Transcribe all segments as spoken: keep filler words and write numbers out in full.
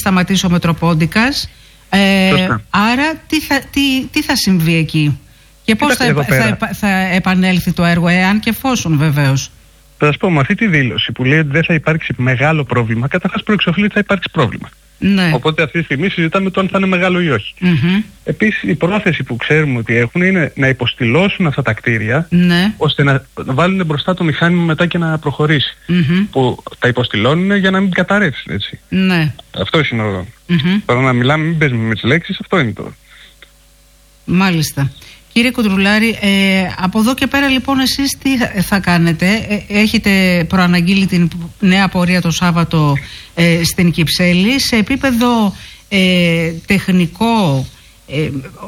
σταματήσει ο Μητροπόντικας. Ε, άρα τι θα, τι, τι θα συμβεί εκεί και πώς θα, θα, θα επανέλθει το έργο, εάν και εφόσον βεβαίως? Θα σας πω, με αυτή τη δήλωση που λέει ότι δεν θα υπάρξει μεγάλο πρόβλημα, καταρχάς προεξοφλεί ότι θα υπάρξει πρόβλημα. Ναι. Οπότε αυτή τη στιγμή συζητάμε το αν θα είναι μεγάλο ή όχι. Mm-hmm. Επίσης η πρόθεση που ξέρουμε ότι έχουν είναι να υποστηλώσουν αυτά τα κτίρια, ναι, ώστε να βάλουν μπροστά το μηχάνημα μετά και να προχωρήσει. Mm-hmm. Που τα υποστηλώνουν για να μην καταρρεύσουν, έτσι. Ναι. Αυτό είναι ο... Mm-hmm. Τώρα να μιλάμε, μην παίζουμε με τις λέξεις, αυτό είναι το... Μάλιστα. Κύριε Κουντρουλάρη, ε, από εδώ και πέρα λοιπόν εσείς τι θα κάνετε? Ε, έχετε προαναγγείλει την νέα πορεία το Σάββατο ε, στην Κυψέλη. Σε επίπεδο ε, τεχνικό, ε,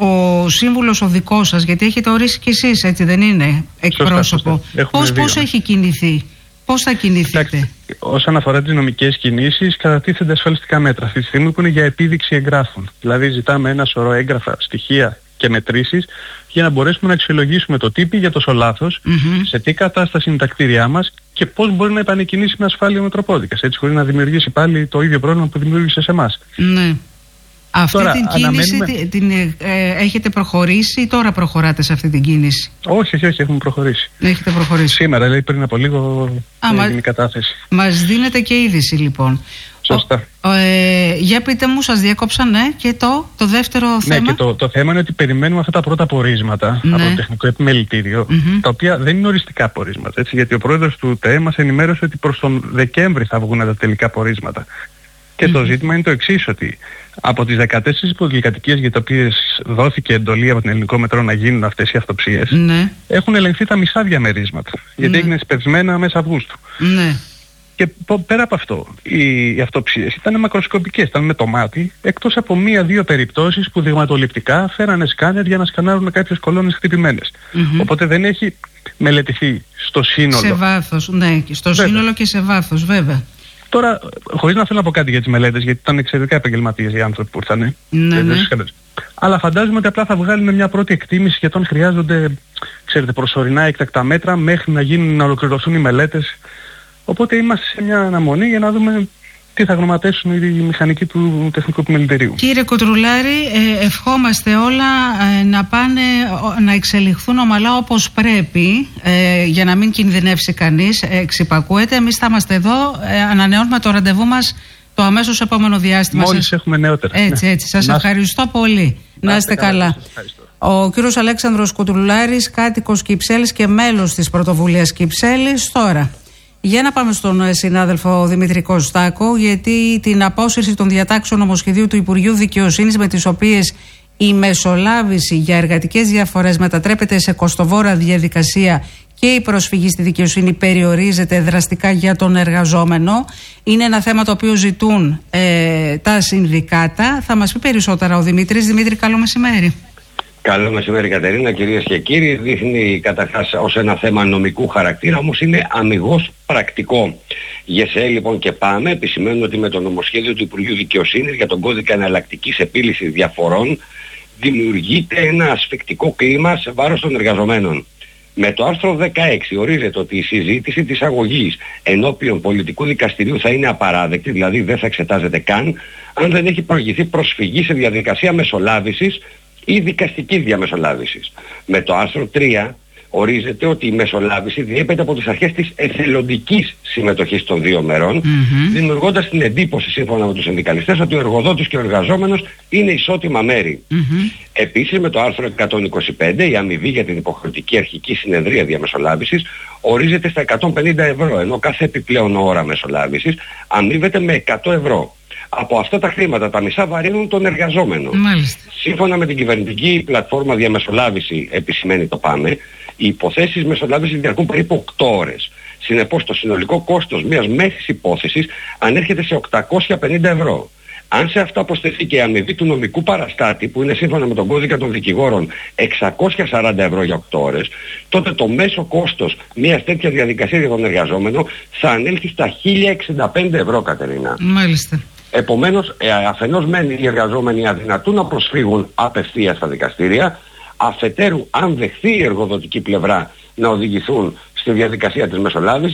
ο σύμβουλος ο δικός σας, γιατί έχετε ορίσει κι εσείς, έτσι δεν είναι, εκπρόσωπο, πώς, πώς έχει κινηθεί? Πώς θα κινηθείτε? Κοιτάξτε, όσον αφορά τις νομικές κινήσεις, κατατίθενται ασφαλιστικά μέτρα αυτή τη στιγμή που είναι για επίδειξη εγγράφων. Δηλαδή ζητάμε ένα σωρό έγγραφα, στοιχεία και μετρήσεις για να μπορέσουμε να αξιολογήσουμε το τύπη για τόσο λάθος, mm-hmm, σε τι κατάσταση είναι τα κτίρια μας και πώς μπορεί να επανεκκινήσει με ασφάλεια ο Μητροπόντικας, έτσι χωρίς να δημιουργήσει πάλι το ίδιο πρόβλημα που δημιούργησε σε εμάς. Ναι. Αυτή τώρα, την κίνηση αναμένουμε... την, ε, έχετε προχωρήσει ή τώρα προχωράτε σε αυτή την κίνηση? Όχι, όχι, όχι, έχουμε προχωρήσει. Έχετε προχωρήσει. Σήμερα, δηλαδή πριν από λίγο, έγινε η κατάθεση. Μας δίνετε και είδηση λοιπόν. Σωστά. Ο, ε, για πείτε μου, σας διέκοψαν, ναι, και το, το δεύτερο ναι, θέμα. Ναι, και το, το θέμα είναι ότι περιμένουμε αυτά τα πρώτα πορίσματα, ναι, από το τεχνικό επιμελητήριο, mm-hmm, τα οποία δεν είναι οριστικά πορίσματα, έτσι, γιατί ο πρόεδρος του ΤΕ μας ενημέρωσε ότι προς τον Δεκέμβρη θα βγουν τα τελικά πορίσματα. Και mm-hmm, το ζήτημα είναι το εξής, ότι από τις δεκατέσσερις πολυκατοικίες για τις οποίες δόθηκε εντολή από την Ελληνικό Μετρό να γίνουν αυτές οι αυτοψίες, ναι, έχουν ελεγχθεί τα μισά διαμερίσματα, γιατί ναι, έγιναν σπευσμένα μέσα Αυγούστου. Ναι. Και πέρα από αυτό, οι, οι αυτοψίες ήταν μακροσκοπικές, ήταν με το μάτι, εκτός από μία-δύο περιπτώσεις που δειγματοληπτικά φέρανε σκάνερ για να σκανάρουν κάποιες κολόνες χτυπημένες. Mm-hmm. Οπότε δεν έχει μελετηθεί στο σύνολο. Σε βάθος, ναι, στο βέβαια, σύνολο και σε βάθος, βέβαια. Τώρα, χωρίς να θέλω να πω κάτι για τις μελέτες, γιατί ήταν εξαιρετικά επαγγελματίες οι άνθρωποι που ήρθαν. Ναι, ναι. Αλλά φαντάζομαι ότι απλά θα βγάλουν μια πρώτη εκτίμηση για το αν χρειάζονται, ξέρετε, προσωρινά έκτακτα μέτρα μέχρι να γίνουν, να ολοκληρωθούν οι μελέτες. Οπότε είμαστε σε μια αναμονή για να δούμε τι θα γνωματεύσουν οι μηχανικοί του Τεχνικού Επιμελητηρίου. Κύριε Κουντρουλάρη, ε, ευχόμαστε όλα ε, να πάνε, να εξελιχθούν ομαλά όπως πρέπει, ε, για να μην κινδυνεύσει κανείς. Ε, εξυπακούεται. Εμείς θα είμαστε εδώ, ε, ανανεώνουμε το ραντεβού μας το αμέσως επόμενο διάστημα. Μόλις σας... έχουμε νεότερα. Έτσι, έτσι. Σας να... ευχαριστώ πολύ. Να, να είστε καλά. καλά. Ο κύριος Αλέξανδρος Κουντρουλάρης, κάτοικος Κυψέλης και μέλος της πρωτοβουλίας Κυψέλης. Τώρα, για να πάμε στον συνάδελφο Δημήτρη Κωστάκο, γιατί την απόσυρση των διατάξεων νομοσχεδίου του Υπουργείου Δικαιοσύνης, με τις οποίες η μεσολάβηση για εργατικές διαφορές μετατρέπεται σε κοστοβόρα διαδικασία και η προσφυγή στη δικαιοσύνη περιορίζεται δραστικά για τον εργαζόμενο, είναι ένα θέμα το οποίο ζητούν ε, τα συνδικάτα. Θα μας πει περισσότερα ο Δημήτρης. Δημήτρη, καλό μεσημέρι. Καλό μεσημέρι, Κατερίνα, κυρίες και κύριοι. Δείχνει καταρχάς ως ένα θέμα νομικού χαρακτήρα, όμως είναι αμιγώς πρακτικό. Για σε λοιπόν και πάμε, επισημαίνω ότι με το νομοσχέδιο του Υπουργείου Δικαιοσύνης για τον κώδικα εναλλακτικής επίλυσης διαφορών δημιουργείται ένα ασφικτικό κλίμα σε βάρος των εργαζομένων. Με το άρθρο δεκαέξι ορίζεται ότι η συζήτηση της αγωγής ενώπιον πολιτικού δικαστηρίου θα είναι απαράδεκτη, δηλαδή δεν θα εξετάζεται καν, αν δεν έχει προηγηθεί προσφυγή σε διαδικασία μεσολάβησης ή δικαστικής διαμεσολάβησης. Με το άρθρο τρία ορίζεται ότι η μεσολάβηση διέπεται από τις αρχές της εθελοντικής συμμετοχής των δύο μερών, mm-hmm, δημιουργώντας την εντύπωση, σύμφωνα με τους συνδικαλιστές, ότι ο εργοδότης και ο εργαζόμενος είναι ισότιμα μέρη. Mm-hmm. Επίσης, με το άρθρο εκατόν είκοσι πέντε, η αμοιβή για την υποχρεωτική αρχική συνεδρία διαμεσολάβησης ορίζεται στα εκατόν πενήντα ευρώ, ενώ κάθε επιπλέον ώρα μεσολάβησης αμείβεται με εκατό ευρώ. Από αυτά τα χρήματα τα μισά βαρύνουν τον εργαζόμενο. Μάλιστα. Σύμφωνα με την κυβερνητική πλατφόρμα διαμεσολάβηση, επισημαίνει το ΠΑΜΕ, οι υποθέσεις μεσολάβησης διαρκούν περίπου οκτώ ώρες. Συνεπώς το συνολικό κόστος μιας μέσης υπόθεσης ανέρχεται σε οκτακόσια πενήντα ευρώ. Αν σε αυτά προσθεθεί και η αμοιβή του νομικού παραστάτη, που είναι σύμφωνα με τον κώδικα των δικηγόρων εξακόσια σαράντα ευρώ για οκτώ ώρες, τότε το μέσο κόστος μιας τέτοιας διαδικασίας για τον εργαζόμενο θα ανέλθει στα χίλια εξήντα πέντε ευρώ, Κατερίνα. Μάλιστα. Επομένως, ε, αφενός μεν οι εργαζόμενοι αδυνατούν να προσφύγουν απευθείας στα δικαστήρια, αφετέρου αν δεχθεί η εργοδοτική πλευρά να οδηγηθούν στη διαδικασία της μεσολάβησης,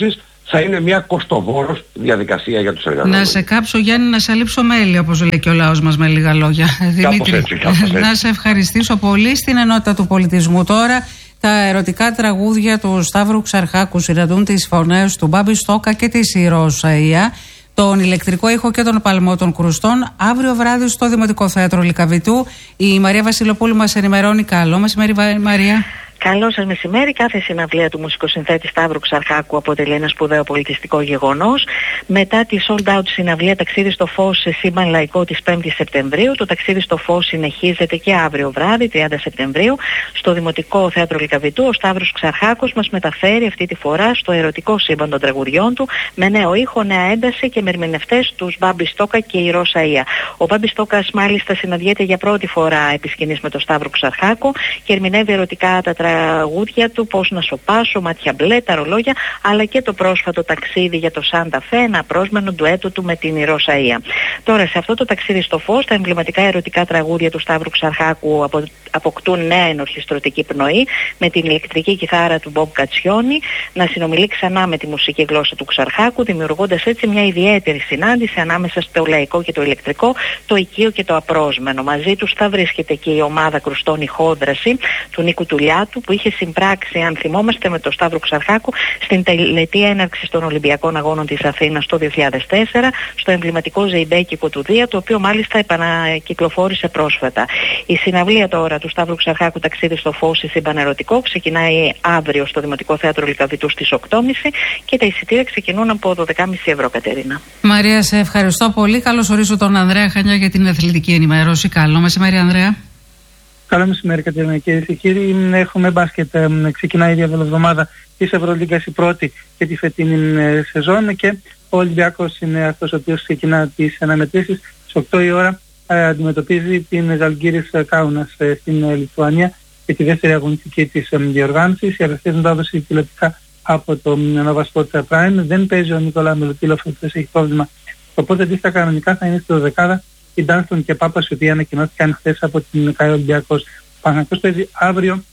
θα είναι μια κοστοβόρος διαδικασία για τους εργαζόμενους. Να σε κάψω, Γιάννη, να σε αλείψω μέλη, όπως λέει και ο λαός μας με λίγα λόγια. Δημήτρη, έτσι, έτσι. να σε ευχαριστήσω πολύ. Στην ενότητα του πολιτισμού τώρα, τα ερωτικά τραγούδια του Σταύρου Ξαρχάκου συναντούν τις φωνές του Μπάμπη Στόκα και της Ιροσαΐα, τον ηλεκτρικό ήχο και τον παλμό των κρουστών, αύριο βράδυ στο Δημοτικό Θέατρο Λυκαβητού. Η Μαρία Βασιλοπούλου μας ενημερώνει. Καλό μεσημέρι, Μαρία. Καλό σας μεσημέρι. Κάθε συναυλία του μουσικοσυνθέτη Σταύρου Ξαρχάκου αποτελεί ένα σπουδαίο πολιτιστικό γεγονός. Μετά τη sold out συναυλία Ταξίδι στο Φως σε σύμπαν λαϊκό της πέμπτης Σεπτεμβρίου, το Ταξίδι στο Φως συνεχίζεται και αύριο βράδυ, τριάντα Σεπτεμβρίου, στο Δημοτικό Θέατρο Λυκαβητού. Ο Σταύρος Ξαρχάκος μας μεταφέρει αυτή τη φορά στο ερωτικό σύμπαν των τραγουδιών του, με νέο ήχο, νέα ένταση και με ερμηνευτές τους Μπάμπη Στόκα και Ιροσαΐα. Ο Μπάμπη Στόκας μάλιστα συναντιέται για πρώτη φορά επί σκηνής με τον Σταύρο Ξαρχάκο και ερμηνεύει ερωτικά τα τραγούδια του, Πώς να σωπάσω, Μάτια μπλε, τα ρολόγια, αλλά και το πρόσφατο ταξίδι για το Σάντα Φε, ένα απρόσμενο ντουέτο του με την Ιροσαΐα. Τώρα, σε αυτό το ταξίδι στο φως, τα εμβληματικά ερωτικά τραγούδια του Σταύρου Ξαρχάκου απο, αποκτούν νέα ενορχιστρωτική πνοή, με την ηλεκτρική κιθάρα του Μπομπ Κατσιόνι να συνομιλεί ξανά με τη μουσική γλώσσα του Ξαρχάκου, δημιουργώντας έτσι μια ιδιαίτερη συνάντηση ανάμεσα στο λαϊκό και το ηλεκτρικό, το οικείο και το απρόσμενο. Μαζί τους θα βρίσκεται και η ομάδα κρουστών Ηχόδραση του Νίκου Τουλιάτου, που είχε συμπράξει, αν θυμόμαστε, με τον Σταύρο Ξαρχάκου στην τελετή έναρξης των Ολυμπιακών Αγώνων της Αθήνας το δύο χιλιάδες τέσσερα, στο εμβληματικό ζεϊμπέκικο του Δία, το οποίο μάλιστα επανακυκλοφόρησε πρόσφατα. Η συναυλία τώρα του Σταύρου Ξαρχάκου Ταξίδι στο Φως σε σύμπαν ερωτικό ξεκινάει αύριο στο Δημοτικό Θέατρο Λυκαβητού στις οκτώ και μισή και τα εισιτήρια ξεκινούν από δώδεκα και μισή ευρώ, Κατερίνα. Μαρία, σε ευχαριστώ πολύ. Καλώς ορίσω τον Ανδρέα Χανιά για την αθλητική ενημέρωση. Καλό μεσημέρι, Ανδρέα. Καλό μεσημέρι, Κατερίνα. Κυρίες και κύριοι, έχουμε μπάσκετ. Ξεκινάει η διαδρομάδα της Ευρωλίγκας, η πρώτη για τη φετινή σεζόν, και ο Ολυμπιακός είναι αυτός ο οποίος ξεκινά τις αναμετρήσεις. Στις οκτώ η ώρα αντιμετωπίζει την Ζαλγκύρης Κάουνας στην Λιθουανία και τη δεύτερη αγωνιστική της διοργάνωσης. Η αρρωστή μετάδοση τηλεοπτικά από το Nova Sports Prime. Δεν παίζει ο Νικόλα Μιλουτήλοφ, ο οποίος έχει πρόβλημα. Οπότε αντίστοιχα κανονικά θα είναι στο δεκάδα η Ντάνστον και Πάπας, οι οποίοι ανακοινώθηκαν χθες από την ΚΑΕ Ολυμπιακός. Ο Παναθηναϊκός παίζει αύριο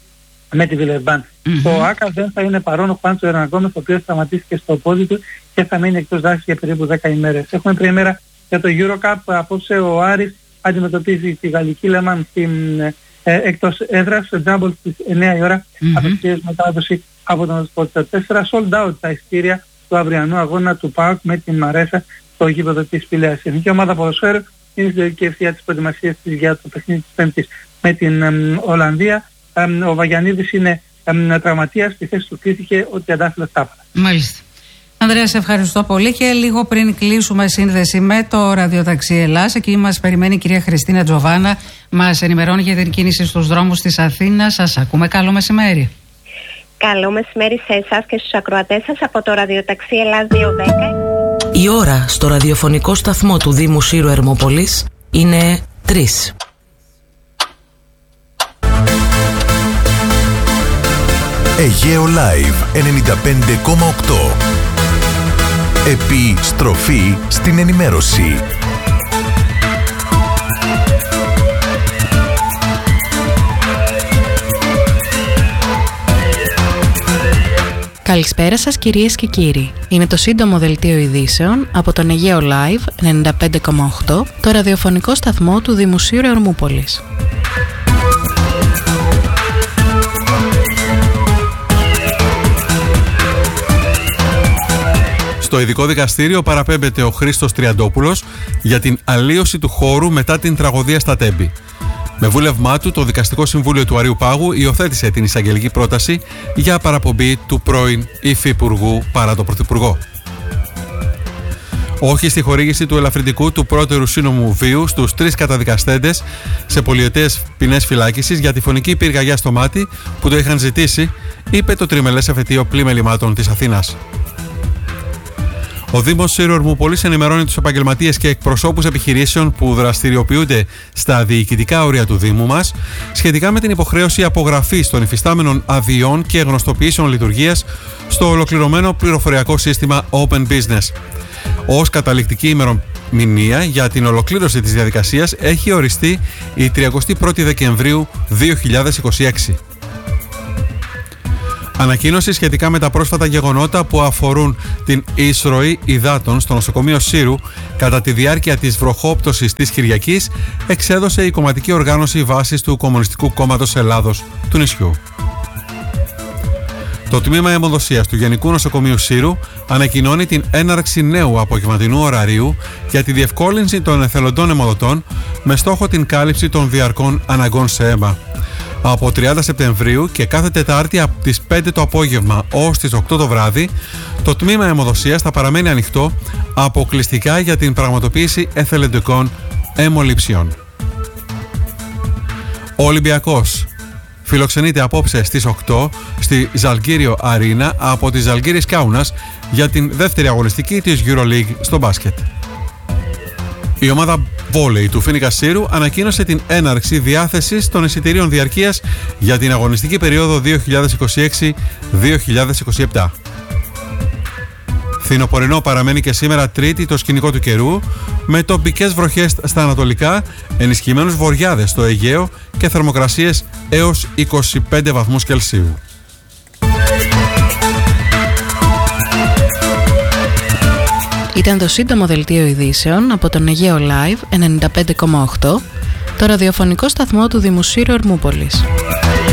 με τη Βιλερμπάν. Mm-hmm. Στο ΆΚΑ δεν θα είναι παρόν ο Χουάντσο Ερναγκόμεθ, ο οποίος σταματήθηκε στο πόδι του και θα μείνει εκτός δράσης για περίπου δέκα ημέρες. Έχουμε πριμέρα για το EuroCup. Απόψε ο Άρης αντιμετωπίζει τη Γαλλική Λεμάν στην ε, εκτός έδρας, τζάμπολ στις εννιά η ώρα, mm-hmm. απευθείας μετάδοση από τον Sport τέσσερα. Sold out τα ειστήρια του αυριανού αγώνα του ΠΑΟΚ με την Μαρέσα στο γήπεδο της Πηλαίας. Η εθνική ομάδα ποδοσφαίρου είναι στη τελική ευθεία της προετοιμασίας της για το παιχνίδι της Πέμπτης με την εμ, Ολλανδία. Εμ, ο Βαγιανίδης είναι εμ, τραυματίας, στη θέση του κλείθηκε ο Τριαντάφυλλος Τάφαρα. Μάλιστα. Ανδρέα, σε ευχαριστώ πολύ. Και λίγο πριν κλείσουμε σύνδεση με το ραδιοταξί Ελλάς, εκεί μας περιμένει η κυρία Χριστίνα Τζοβάνα, μας ενημερώνει για την κίνηση στους δρόμους της Αθήνας. Σας ακούμε. Καλό μεσημέρι. Καλό μεσημέρι σε εσάς και στους ακροατές σας από το ραδιοταξί Ελλάς διακόσια δέκα. Η ώρα στο ραδιοφωνικό σταθμό του Δήμου Σύρου Ερμόπολης είναι τρεις. Αιγαίο Live ενενήντα πέντε κόμμα οκτώ. Επιστροφή στην ενημέρωση. Καλησπέρα σας κυρίες και κύριοι. Είναι το σύντομο δελτίο ειδήσεων από τον Αιγαίο Live ενενήντα πέντε κόμμα οκτώ, το ραδιοφωνικό σταθμό του Δημοσίου Ερμούπολης. Στο ειδικό δικαστήριο παραπέμπεται ο Χρήστος Τριαντόπουλος για την αλλίωση του χώρου μετά την τραγωδία στα Τέμπη. Με βούλευμά του, το Δικαστικό Συμβούλιο του Αριού Πάγου υιοθέτησε την εισαγγελική πρόταση για παραπομπή του πρώην υφυπουργού παρά το Πρωθυπουργό. Όχι στη χορήγηση του ελαφρυντικού του πρώτερου σύνομου βίου στους τρεις καταδικαστέντες σε πολυετές ποινές φυλάκισης για τη φωνική πυρκαγιά στο μάτι που το είχαν ζητήσει, είπε το τριμελές εφετείο πλημελημάτων της Αθήνας. Ο Δήμος Σύρου Ερμούπολης ενημερώνει τους επαγγελματίες και εκπροσώπους επιχειρήσεων που δραστηριοποιούνται στα διοικητικά όρια του Δήμου μας σχετικά με την υποχρέωση απογραφής των υφιστάμενων αδειών και γνωστοποιήσεων λειτουργίας στο ολοκληρωμένο πληροφοριακό σύστημα Open Business. Ως καταληκτική ημερομηνία για την ολοκλήρωση της διαδικασίας έχει οριστεί η τριαντάτη πρώτη Δεκεμβρίου δύο χιλιάδες είκοσι έξι. Ανακοίνωση σχετικά με τα πρόσφατα γεγονότα που αφορούν την εισρωή υδάτων στο νοσοκομείο Σύρου κατά τη διάρκεια της βροχόπτωσης της Κυριακής εξέδωσε η κομματική οργάνωση βάσης του Κομμουνιστικού Κόμματος Ελλάδος του νησιού. Το τμήμα αιμοδοσίας του Γενικού Νοσοκομείου Σύρου ανακοινώνει την έναρξη νέου απογευματινού ωραρίου για τη διευκόλυνση των εθελοντών αιμοδοτών με στόχο την κάλυψη των διαρκών αναγκών σε αίμα. Από τριάντα Σεπτεμβρίου και κάθε Τετάρτη από τις πέντε το απόγευμα ως τις οκτώ το βράδυ, το τμήμα αιμοδοσίας θα παραμένει ανοιχτό αποκλειστικά για την πραγματοποίηση εθελοντικών αιμοληψιών. Ο Ολυμπιακός φιλοξενείται απόψε στις οκτώ στη Ζαλγκύριο Αρίνα από τη Ζαλγκύρης Κάουνας για την δεύτερη αγωνιστική της EuroLeague στο μπάσκετ. Η ομάδα βόλεϊ του Φοίνικα Σύρου ανακοίνωσε την έναρξη διάθεσης των εισιτηρίων διαρκείας για την αγωνιστική περίοδο δύο χιλιάδες είκοσι έξι δύο χιλιάδες είκοσι επτά. Φθινοπορεινό παραμένει και σήμερα Τρίτη το σκηνικό του καιρού, με τοπικές βροχές στα ανατολικά, ενισχυμένους βοριάδες στο Αιγαίο και θερμοκρασίες έως είκοσι πέντε βαθμούς Κελσίου. Ήταν το σύντομο δελτίο ειδήσεων από τον Αιγαίο Live ενενήντα πέντε κόμμα οκτώ, το ραδιοφωνικό σταθμό του Δημοσίου Ερμούπολης.